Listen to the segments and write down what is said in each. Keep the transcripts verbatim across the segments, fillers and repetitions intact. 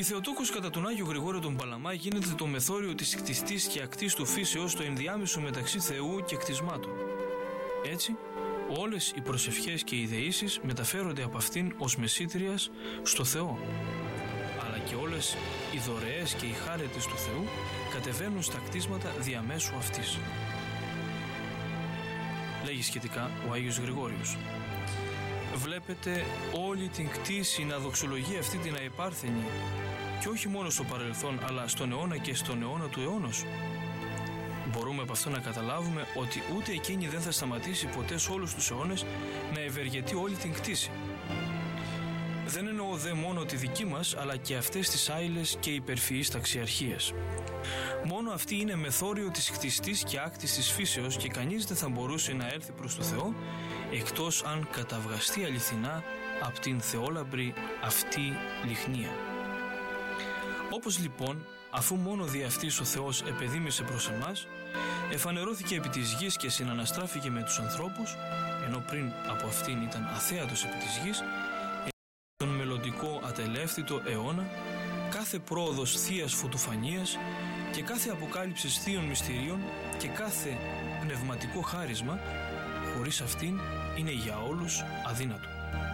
Η Θεοτόκος κατά τον Άγιο Γρηγόριο τον Παλαμά γίνεται το μεθόριο της κτιστής και ακτής του φύσεως, το ενδιάμεσο μεταξύ Θεού και κτισμάτων. Έτσι, όλες οι προσευχές και οι δεήσεις μεταφέρονται από αυτήν ως μεσίτριας στο Θεό, αλλά και όλες οι δωρεές και οι χάρετες του Θεού κατεβαίνουν στα κτίσματα διαμέσου αυτής. Λέγει σχετικά ο Άγιος Γρηγόριος: βλέπετε όλη την κτήση να δοξολογεί αυτή την αϊπάρθενη, και όχι μόνο στο παρελθόν αλλά στον αιώνα και στον αιώνα του αιώνος. Μπορούμε από αυτό να καταλάβουμε ότι ούτε εκείνη δεν θα σταματήσει ποτέ σε όλους τους αιώνες να ευεργετεί όλη την κτήση. Δεν εννοώ δε μόνο τη δική μας, αλλά και αυτές τις άειλες και υπερφυείς ταξιαρχίες. Μόνο αυτή είναι μεθόριο της κτιστής και άκτης της φύσεως, και κανείς δεν θα μπορούσε να έλθει προς το Θεό εκτός αν καταβγαστεί αληθινά από την θεόλαμπρη αυτή λιχνία. Όπως λοιπόν, αφού μόνο δι' αυτής ο Θεός επεδήμησε προς εμάς, εφανερώθηκε επί της γης και συναναστράφηκε με τους ανθρώπους, ενώ πριν από αυτήν ήταν αθέατος επί της γης, τον μελλοντικό ατελεύθητο αιώνα, κάθε πρόοδος θείας φωτοφανίας και κάθε αποκάλυψης θείων μυστηρίων και κάθε πνευματικό χάρισμα, χωρίς αυτήν είναι για όλους αδύνατο.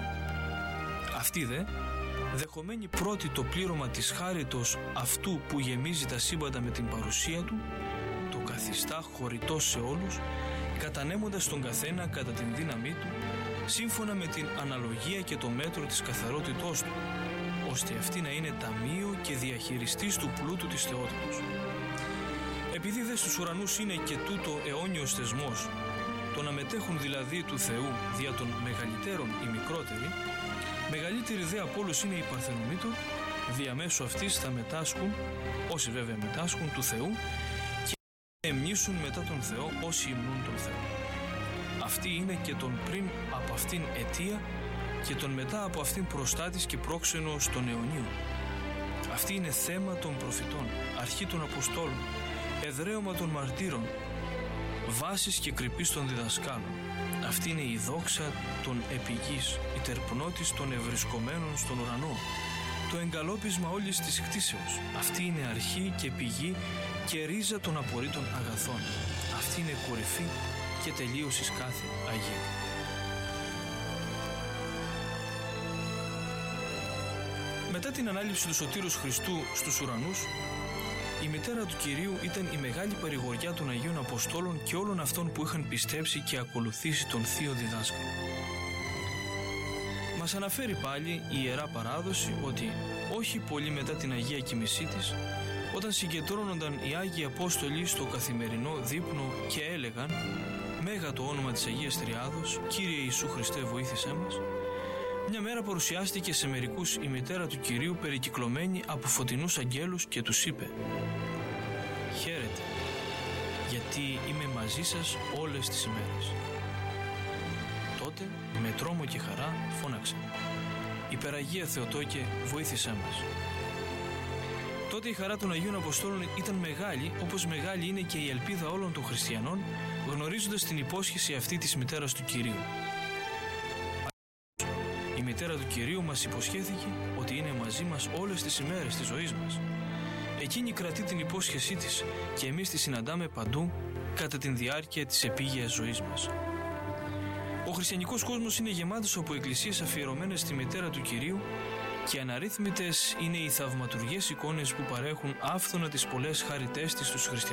Αυτή δε, δεχομένη πρώτη το πλήρωμα της χάριτος αυτού που γεμίζει τα σύμπαντα με την παρουσία του, το καθιστά χωρητό σε όλους, κατανέμοντας τον καθένα κατά την δύναμή του, σύμφωνα με την αναλογία και το μέτρο της καθαρότητός του, ώστε αυτή να είναι ταμείο και διαχειριστής του πλούτου της θεότητος. Επειδή δε στους ουρανούς είναι και τούτο αιώνιος θεσμός, το να μετέχουν δηλαδή του Θεού δια των μεγαλύτερων οι μικρότεροι, μεγαλύτερη δε από όλους είναι η Παρθενομήτωρ, διαμέσου αυτής θα μετάσχουν, όσοι βέβαια μετάσχουν του Θεού, και εμνήσουν μετά τον Θεό όσοι υμνούν τον Θεό. Αυτή είναι και τον πριν από αυτήν αιτία και τον μετά από αυτήν προστάτης και πρόξενος των αιωνίων. Αυτή είναι θέμα των προφητών, αρχή των Αποστόλων, εδραίωμα των μαρτύρων, βάσης και κρυπής των διδασκάλων. Αυτή είναι η δόξα των επιγής, η τερπνότης των ευρισκομένων στον ουρανό, το εγκαλόπισμα όλης της κτήσεως. Αυτή είναι αρχή και πηγή και ρίζα των απορρίτων αγαθών. Αυτή είναι κορυφή και τελείωσης κάθε Αγίου. Μετά την ανάληψη του Σωτήρους Χριστού στους ουρανούς, η μητέρα του Κυρίου ήταν η μεγάλη παρηγοριά των Αγίων Αποστόλων και όλων αυτών που είχαν πιστέψει και ακολουθήσει τον Θείο Διδάσκαλο. Μας αναφέρει πάλι η Ιερά Παράδοση ότι όχι πολύ μετά την Αγία Κοιμησή της, όταν συγκεντρώνονταν οι Άγιοι Απόστολοι στο καθημερινό δείπνο και έλεγαν «Μέγα το όνομα της Αγίας Τριάδος, Κύριε Ιησού Χριστέ βοήθησέ μας», μια μέρα παρουσιάστηκε σε μερικούς η μητέρα του Κυρίου περικυκλωμένη από φωτεινούς αγγέλους και τους είπε «Χαίρετε, γιατί είμαι μαζί σας όλες τις ημέρες». Τότε με τρόμο και χαρά φώναξε «Υπεραγία Θεοτόκε, βοήθησέ μας». Τότε η χαρά των Αγίων Αποστόλων ήταν μεγάλη, όπως μεγάλη είναι και η ελπίδα όλων των χριστιανών, γνωρίζοντας την υπόσχεση αυτή της μητέρας του Κυρίου. Η μητέρα του Κυρίου μας υποσχέθηκε ότι είναι μαζί μας όλες τις ημέρες της ζωής μας. Εκείνη κρατεί την υπόσχεσή της και εμείς τη συναντάμε παντού κατά την διάρκεια της επίγειας ζωής μας. Ο χριστιανικός κόσμος είναι γεμάτος από εκκλησίες αφιερωμένες στη μητέρα του Κυρίου και αναρρύθμιτες είναι οι θαυματουργές εικόνες που παρέχουν άφθονα τις πολλές χαριτές της στους χριστιανούς.